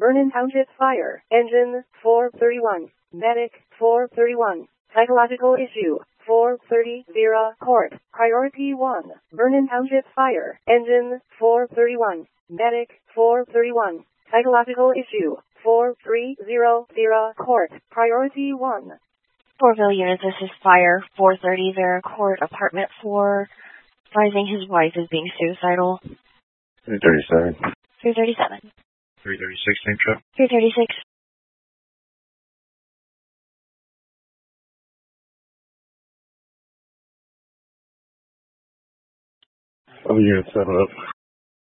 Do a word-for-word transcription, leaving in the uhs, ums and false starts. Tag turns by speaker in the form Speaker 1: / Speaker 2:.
Speaker 1: Vernon Township Fire. Engine four thirty-one. Medic four thirty-one. Psychological issue four thirty. Court. Priority one. Vernon Township Fire. Engine four thirty-one. Medic four thirty-one. Psychological issue four three zero zero. Court. Priority one.
Speaker 2: Fourville unit, this is Fire four thirty Vera Court, apartment four, advising his wife is being suicidal.
Speaker 3: three thirty-seven.
Speaker 2: three thirty-seven.
Speaker 3: three thirty-six, same trip.
Speaker 2: three thirty-six.
Speaker 3: Other unit seven up.